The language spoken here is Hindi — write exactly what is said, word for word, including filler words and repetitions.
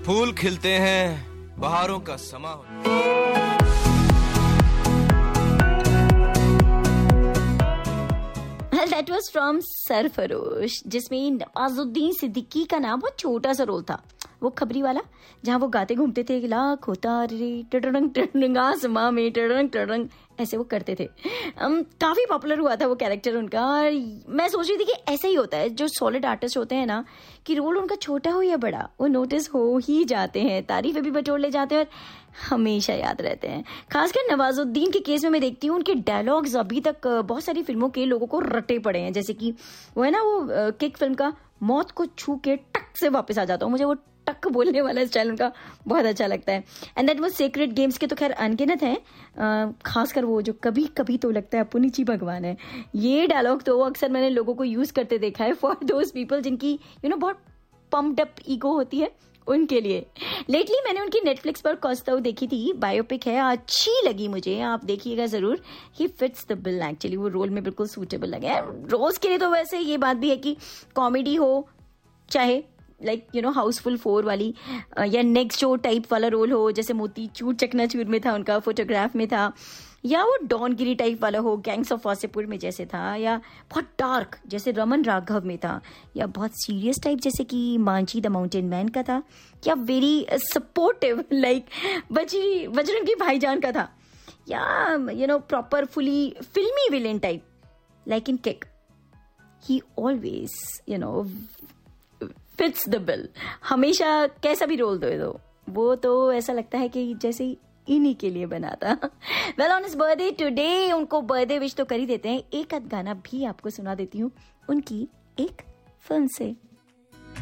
फूल खिलते हैं, बहारों का समा होता है। That was from सरफरोश, जिसमें नवाजुद्दीन सिद्दीकी का नाम बहुत छोटा सा रोल था, वो खबरी वाला, जहाँ वो गाते घूमते थे लाख होता रे टडंग टडंग आसमां में टडंग टडंग, ऐसे वो करते थे। um, काफी पॉपुलर हुआ था वो कैरेक्टर उनका। और मैं सोच रही थी कि ऐसा ही होता है, जो सॉलिड आर्टिस्ट होते हैं ना, कि रोल उनका छोटा हो या बड़ा, वो नोटिस हो ही जाते हैं, तारीफें भी बटोर ले जाते हैं और हमेशा याद रहते हैं। खासकर नवाजुद्दीन के केस में मैं देखती हूँ उनके डायलॉग्स अभी तक बहुत सारी फिल्मों के लोगों को रटे पड़े हैं। जैसे कि वो है ना, वो किक फिल्म का मौत को छू के टक से वापस आ जाता हूँ, मुझे वो टक बोलने वाला स्टाइल उनका बहुत अच्छा लगता है। एंड दैट वो सीक्रेट गेम्स के तो खैर अनगिनत हैं, खासकर वो जो कभी कभी तो लगता है पुनीत जी भगवान है, ये डायलॉग तो अक्सर मैंने लोगों को यूज करते देखा है फॉर दोज पीपल जिनकी यू नो बहुत पम्प्ड अप ईगो होती है, उनके लिए। लेटली मैंने उनकी नेटफ्लिक्स पर कॉस्ताऊ देखी थी, बायोपिक है, अच्छी लगी मुझे, आप देखिएगा जरूर। He fits the bill actually, वो रोल में बिल्कुल सूटेबल लगे। रोल्स के लिए तो वैसे ये बात भी है कि कॉमेडी हो, चाहे like you know Housefull four वाली, या नेक्स्ट शो टाइप वाला रोल हो, जैसे मोती चूर चकनाचूर में था उनका, फोटोग्राफ में था, या वो डॉनगिरी टाइप वाला हो गैंग्स ऑफ वासेपुर में जैसे था, या बहुत डार्क जैसे रमन राघव में था, या बहुत सीरियस टाइप जैसे कि मांझी द माउंटेन मैन का था, या वेरी सपोर्टिव लाइक बजरी बजरंगी भाईजान का था, या यू नो प्रॉपर फुली फिल्मी villain type like in kick. He always you know fits the bill, हमेशा कैसा भी रोल दो दो वो तो ऐसा लगता है कि जैसे इन्हीं के लिए बना था। Well on his birthday today उनको बर्थडे विश तो कर ही देते हैं, एक आध गाना भी आपको सुना देती हूँ उनकी एक फिल्म से।